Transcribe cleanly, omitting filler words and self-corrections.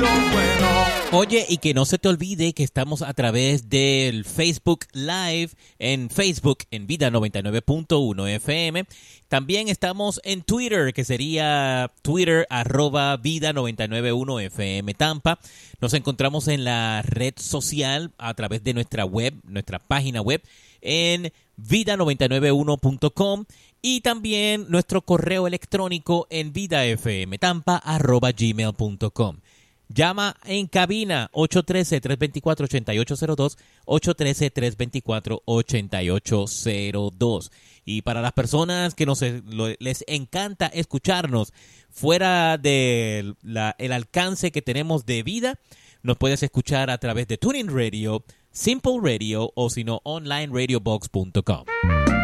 Oye, y que no se te olvide que estamos a través del Facebook Live, en Facebook, en Vida 99.1 FM. También estamos en Twitter, que sería Twitter, @Vida 991 FM Tampa. Nos encontramos en la red social a través de nuestra web, nuestra página web, en vida991.com, y también nuestro correo electrónico en vidafmtampa@gmail.com. Llama en cabina 813-324-8802, 813-324-8802. Y para las personas que les encanta escucharnos fuera del el alcance que tenemos de Vida, nos puedes escuchar a través de TuneIn Radio, Simple Radio o si no, onlineradiobox.com.